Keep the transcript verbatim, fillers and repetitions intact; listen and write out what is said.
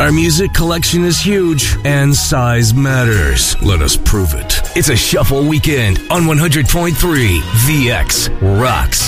Our music collection is huge, and size matters. Let us prove it. It's a Shuffle Weekend on one hundred point three V X Rocks.